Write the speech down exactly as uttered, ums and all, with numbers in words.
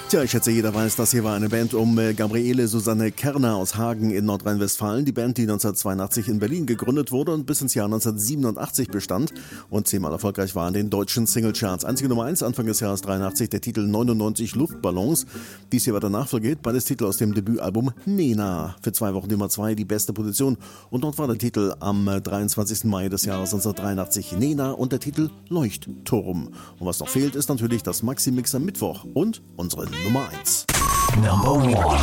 Tja, ich schätze, jeder weiß, das hier war eine Band um Gabriele Susanne Kerner aus Hagen in Nordrhein-Westfalen. Die Band, die neunzehnhundertzweiundachtzig in Berlin gegründet wurde und bis ins Jahr neunzehnhundertsiebenundachtzig bestand und zehnmal erfolgreich war in den deutschen Singlecharts. Einzige Nummer eins Anfang des Jahres dreiundachtzig, der Titel neunundneunzig Luftballons. Wie es hier weiter nachvergeht, beides Titel aus dem Debütalbum Nena. Für zwei Wochen Nummer zwei die beste Position und dort war der Titel am dreiundzwanzigsten Mai des Jahres neunzehnhundertdreiundachtzig Nena und der Titel Leuchtturm. Und was noch fehlt, ist natürlich das Maxi-Mix am Mittwoch und unsere Nummer eins. Number one.